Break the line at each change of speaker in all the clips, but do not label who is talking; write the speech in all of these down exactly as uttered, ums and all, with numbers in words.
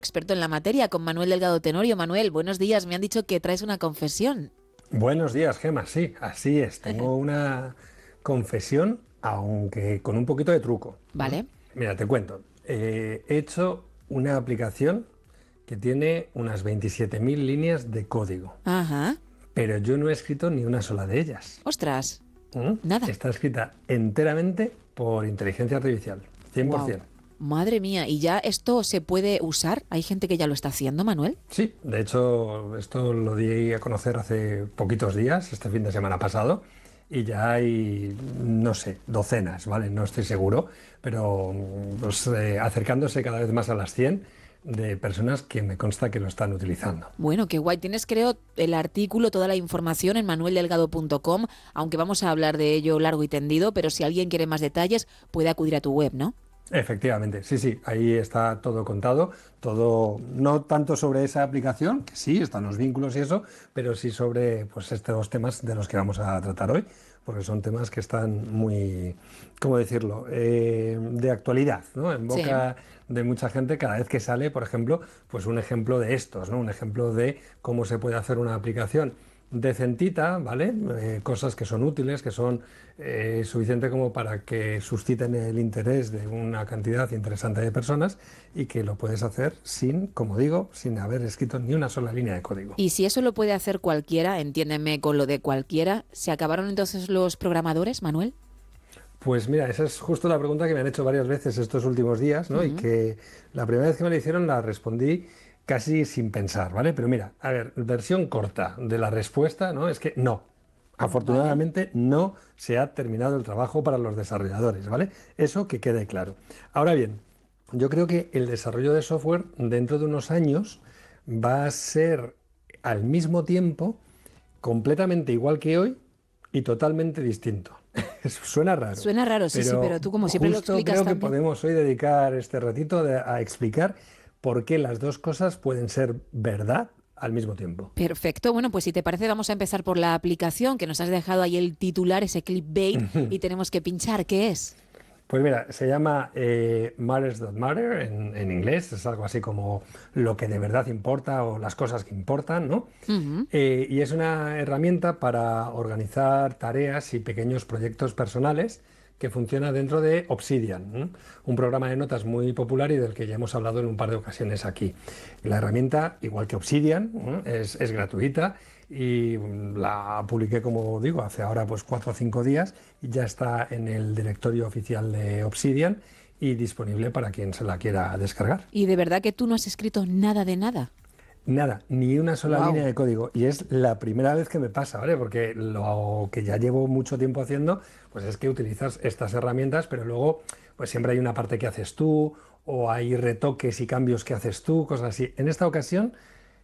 experto en la materia, con Manuel Delgado Tenorio. Manuel, buenos días. Me han dicho que traes una confesión.
Buenos días, Gemma. Sí, así es. Tengo una confesión, aunque con un poquito de truco.
Vale.
Mira, te cuento. Eh, he hecho una aplicación que tiene unas veintisiete mil líneas de código,
Ajá.
pero yo no he escrito ni una sola de ellas.
Ostras.
¿Mm?
Nada.
Está escrita enteramente por inteligencia artificial, cien por ciento.
Guau. Madre mía, ¿y ya esto se puede usar? ¿Hay gente que ya lo está haciendo, Manuel?
Sí, de hecho, esto lo di a conocer hace poquitos días, este fin de semana pasado, y ya hay, no sé, docenas, ¿vale? No estoy seguro, pero pues, eh, acercándose cada vez más a las cien de personas que me consta que lo están utilizando.
Bueno, qué guay. Tienes, creo, el artículo, toda la información en manuel delgado punto com, aunque vamos a hablar de ello largo y tendido, pero si alguien quiere más detalles, puede acudir a tu web, ¿no?
Efectivamente, sí, sí, ahí está todo contado, todo, no tanto sobre esa aplicación, que sí, están los vínculos y eso, pero sí sobre pues estos temas de los que vamos a tratar hoy, porque son temas que están muy, ¿cómo decirlo?, eh, de actualidad, ¿no? En boca sí. de mucha gente cada vez que sale, por ejemplo, pues un ejemplo de estos, ¿no? Un ejemplo de cómo se puede hacer una aplicación decentita, ¿vale? Eh, cosas que son útiles, que son eh, suficiente como para que susciten el interés de una cantidad interesante de personas y que lo puedes hacer sin, como digo, sin haber escrito ni una sola línea de código.
Y si eso lo puede hacer cualquiera, entiéndeme con lo de cualquiera, ¿se acabaron entonces los programadores, Manuel?
Pues mira, esa es justo la pregunta que me han hecho varias veces estos últimos días, ¿no? Uh-huh. Y que la primera vez que me la hicieron la respondí casi sin pensar, ¿vale? Pero mira, a ver, versión corta de la respuesta, ¿no? Es que no. Afortunadamente vale. no se ha terminado el trabajo para los desarrolladores, ¿vale? Eso que quede claro. Ahora bien, yo creo que el desarrollo de software dentro de unos años va a ser al mismo tiempo completamente igual que hoy y totalmente distinto. Suena raro.
Suena raro, sí, pero sí, pero tú como siempre lo explicas
creo
también.
que podemos hoy dedicar este ratito de, a explicar por qué las dos cosas pueden ser verdad al mismo tiempo.
Perfecto. Bueno, pues si te parece vamos a empezar por la aplicación, que nos has dejado ahí el titular, ese clickbait, y tenemos que pinchar. ¿Qué es?
Pues mira, se llama eh, Matters That Matter en, en inglés, es algo así como lo que de verdad importa o las cosas que importan, ¿no? Uh-huh. eh, y es una herramienta para organizar tareas y pequeños proyectos personales que funciona dentro de Obsidian, ¿no? Un programa de notas muy popular y del que ya hemos hablado en un par de ocasiones aquí. La herramienta, igual que Obsidian, ¿no? es, es gratuita y la publiqué, como digo, hace ahora pues cuatro o cinco días y ya está en el directorio oficial de Obsidian y disponible para quien se la quiera descargar.
¿Y de verdad que tú no has escrito nada de nada?
Nada, ni una sola
Wow.
línea de código. Y es la primera vez que me pasa, ¿vale? Porque lo que ya llevo mucho tiempo haciendo, pues es que utilizas estas herramientas, pero luego pues siempre hay una parte que haces tú, o hay retoques y cambios que haces tú, cosas así. En esta ocasión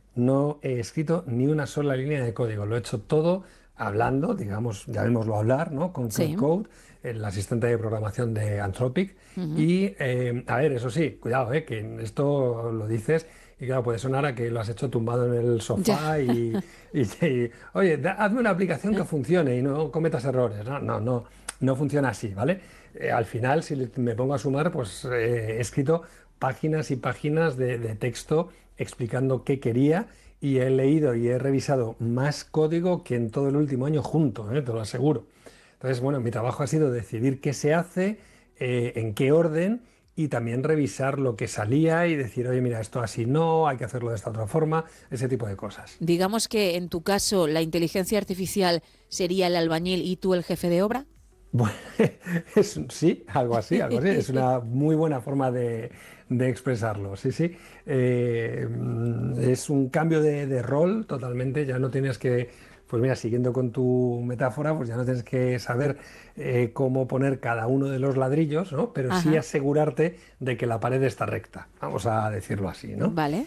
no he escrito ni una sola línea de código. Lo he hecho todo hablando, digamos, llamémoslo hablar, ¿no? Con Cloud sí. Code, el asistente de programación de Anthropic. Uh-huh. Y, eh, a ver, eso sí, cuidado, ¿eh? Que esto lo dices y claro, puede sonar a que lo has hecho tumbado en el sofá y, y, y, oye, da, hazme una aplicación que funcione y no cometas errores. No, no, no, no funciona así, ¿vale? Eh, al final, si me pongo a sumar, pues eh, he escrito páginas y páginas de, de texto explicando qué quería y he leído y he revisado más código que en todo el último año junto, ¿eh? Te lo aseguro. Entonces, bueno, mi trabajo ha sido decidir qué se hace, eh, en qué orden y también revisar lo que salía y decir, oye, mira, esto así no, hay que hacerlo de esta otra forma, ese tipo de cosas.
Digamos que en tu caso la inteligencia artificial sería el albañil y tú el jefe de obra.
Bueno, es, sí, algo así, algo así. Es una muy buena forma de, de expresarlo, sí, sí. Eh, es un cambio de, de rol totalmente, ya no tienes que, pues mira, siguiendo con tu metáfora, pues ya no tienes que saber eh, cómo poner cada uno de los ladrillos, ¿no? Pero Ajá. sí asegurarte de que la pared está recta, vamos a decirlo así, ¿no?
Vale.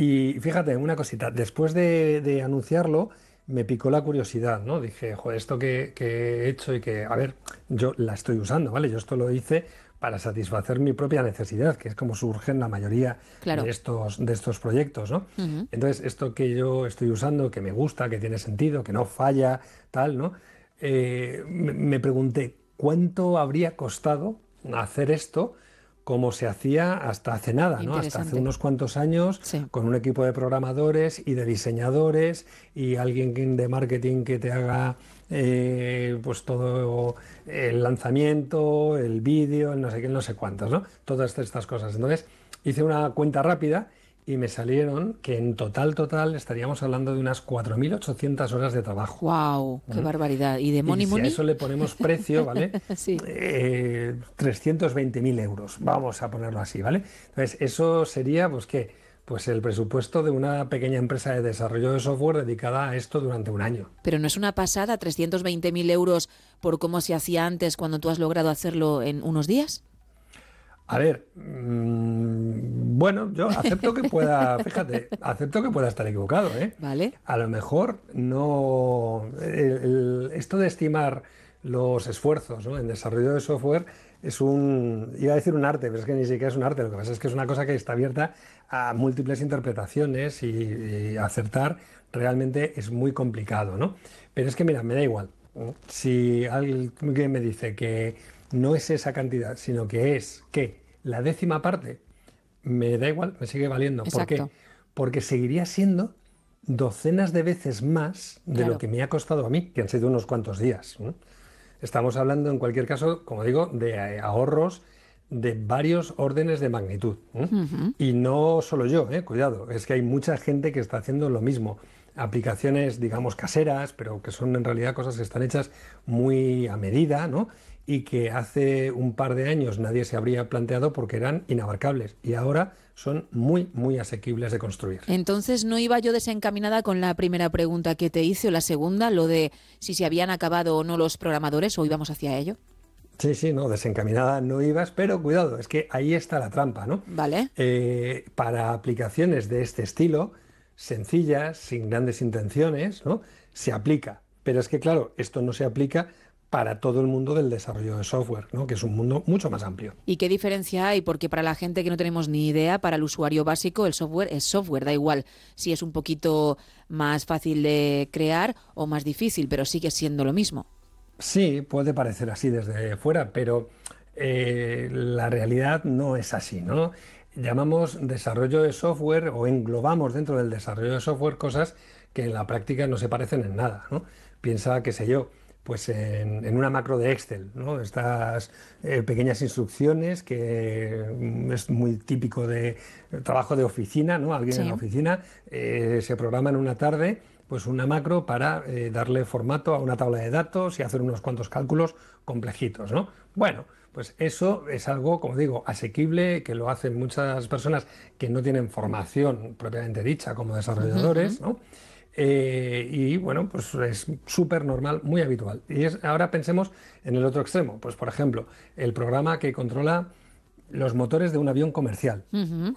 Y fíjate, una cosita, después de, de anunciarlo, me picó la curiosidad, ¿no? Dije, joder, esto que, que he hecho y que, a ver, yo la estoy usando, ¿vale? Yo esto lo hice para satisfacer mi propia necesidad, que es como surgen la mayoría claro. de, estos, de estos proyectos, ¿no? Uh-huh. Entonces, esto que yo estoy usando, que me gusta, que tiene sentido, que no falla, tal, ¿no? Eh, me, me pregunté, ¿cuánto habría costado hacer esto como se hacía hasta hace nada, ¿no? Hasta hace unos cuantos años,
sí.
con un equipo de programadores y de diseñadores y alguien de marketing que te haga eh, pues todo el lanzamiento, el vídeo, el no sé qué, el no sé cuántos, ¿no? Todas estas cosas. Entonces, hice una cuenta rápida y me salieron que en total, total, estaríamos hablando de unas cuatro mil ochocientas horas de trabajo.
¡Wow! ¡Qué
¿Mm?
barbaridad! ¿Y de money
Y si
money?
a eso le ponemos precio, ¿vale?
Sí.
Eh, trescientos veinte mil euros, vamos a ponerlo así, ¿vale? Entonces, eso sería, pues, ¿qué? Pues el presupuesto de una pequeña empresa de desarrollo de software dedicada a esto durante un año.
Pero no es una pasada, trescientos veinte mil euros por cómo se hacía antes cuando tú has logrado hacerlo en unos días.
A ver, mmm, bueno, yo acepto que pueda, fíjate, acepto que pueda estar equivocado, ¿eh?
Vale.
A lo mejor no. El- el- esto de estimar los esfuerzos, ¿no? En desarrollo de software es un, iba a decir un arte, pero es que ni siquiera es un arte. Lo que pasa es que es una cosa que está abierta a múltiples interpretaciones y, y acertar realmente es muy complicado, ¿no? Pero es que, mira, me da igual. ¿No? Si alguien me dice que no es esa cantidad, sino que es que la décima parte, me da igual, me sigue valiendo. ¿Por qué?
Exacto.
Porque seguiría siendo docenas de veces más de
Claro.
lo que me ha costado a mí, que han sido unos cuantos días, ¿no? Estamos hablando, en cualquier caso, como digo, de eh, ahorros de varios órdenes de magnitud, ¿eh?
Ujú.
Y no solo yo, ¿eh? Cuidado, es que hay mucha gente que está haciendo lo mismo. Aplicaciones, digamos, caseras, pero que son en realidad cosas que están hechas muy a medida, ¿no? Y que hace un par de años nadie se habría planteado porque eran inabarcables y ahora son muy, muy asequibles de construir.
Entonces no iba yo desencaminada con la primera pregunta que te hice o la segunda, lo de si se habían acabado o no los programadores o íbamos hacia ello.
Sí, sí, no, desencaminada no ibas, pero cuidado, es que ahí está la trampa, ¿no?
Vale.
Eh, para aplicaciones de este estilo, sencillas, sin grandes intenciones, ¿no? Se aplica. Pero es que, claro, esto no se aplica para todo el mundo del desarrollo de software, ¿no? Que es un mundo mucho más amplio.
¿Y qué diferencia hay? Porque para la gente que no tenemos ni idea, para el usuario básico, el software es software, da igual si es un poquito más fácil de crear o más difícil, pero sigue siendo lo mismo.
Sí, puede parecer así desde fuera, pero eh, la realidad no es así, ¿no? Llamamos desarrollo de software o englobamos dentro del desarrollo de software cosas que en la práctica no se parecen en nada, ¿no? Piensa, qué sé yo, pues en, en una macro de Excel, ¿no? Estas eh, pequeñas instrucciones que mm, es muy típico de trabajo de oficina, ¿no? Alguien en
Sí.
la oficina eh, se programa en una tarde pues una macro para eh, darle formato a una tabla de datos y hacer unos cuantos cálculos complejitos, ¿no? Bueno, pues eso es algo, como digo, asequible, que lo hacen muchas personas que no tienen formación propiamente dicha como desarrolladores, ¿no? Eh, y bueno, pues es súper normal, muy habitual. Y es, ahora pensemos en el otro extremo, pues por ejemplo, el programa que controla los motores de un avión comercial
Ujú.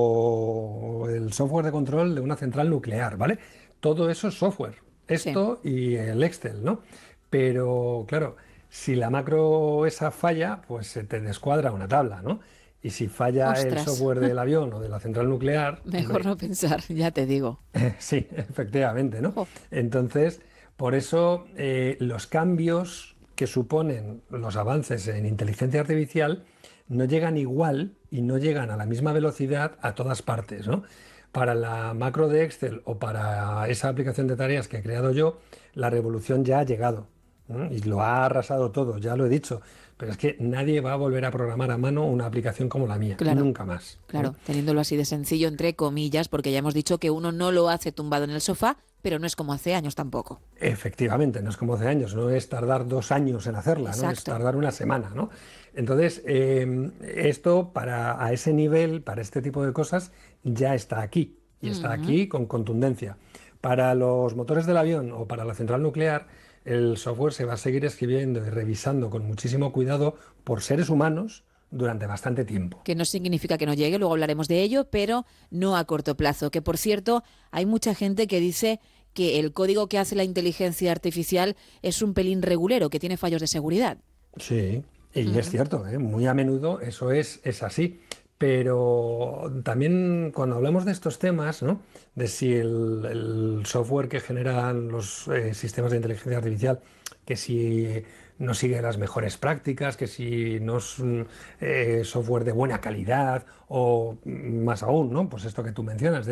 o el software de control de una central nuclear, ¿vale? Todo eso es software,
Sí.
esto y el Excel, ¿no? Pero claro, si la macro esa falla, pues se te descuadra una tabla, ¿no? Y si falla el
Ostras,
software del avión o de la central nuclear,
mejor
hombre,
no pensar, ya te digo.
sí, efectivamente, ¿no?
Jo.
Entonces, por eso eh, los cambios que suponen los avances en inteligencia artificial no llegan igual y no llegan a la misma velocidad a todas partes, ¿no? Para la macro de Excel o para esa aplicación de tareas que he creado yo, la revolución ya ha llegado, ¿no? Y lo ha arrasado todo, ya lo he dicho. Pero es que nadie va a volver a programar a mano una aplicación como la mía,
Claro.
nunca más, ¿no?
Claro, teniéndolo así de sencillo, entre comillas, porque ya hemos dicho que uno no lo hace tumbado en el sofá, pero no es como hace años tampoco.
Efectivamente, no es como hace años, no es tardar dos años en hacerla, ¿no? Es
Exacto.
tardar una semana, ¿no? Entonces, eh, esto para a ese nivel, para este tipo de cosas, ya está aquí, y está
Ujú.
aquí con contundencia. Para los motores del avión o para la central nuclear, el software se va a seguir escribiendo y revisando con muchísimo cuidado por seres humanos durante bastante tiempo.
Que no significa que no llegue, luego hablaremos de ello, pero no a corto plazo. Que por cierto, hay mucha gente que dice que el código que hace la inteligencia artificial es un pelín regulero, que tiene fallos de seguridad.
Sí, y es
Ujú.
cierto, ¿eh? Muy a menudo eso es, es así. Pero también cuando hablamos de estos temas, ¿no? De si el, el software que generan los eh, sistemas de inteligencia artificial, que si no sigue las mejores prácticas, que si no es un eh, software de buena calidad o más aún, ¿no? Pues esto que tú mencionas,